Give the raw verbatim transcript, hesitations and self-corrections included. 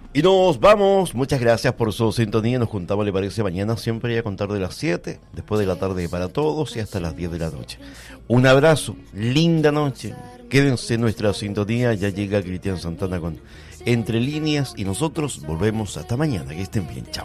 Y nos vamos, muchas gracias por su sintonía, nos juntamos, le parece, mañana siempre a contar de las siete, después de la tarde para todos y hasta las diez de la noche. Un abrazo, linda noche, quédense en nuestra sintonía, ya llega Cristian Santana con Entre Líneas y nosotros volvemos hasta mañana, que estén bien, chao.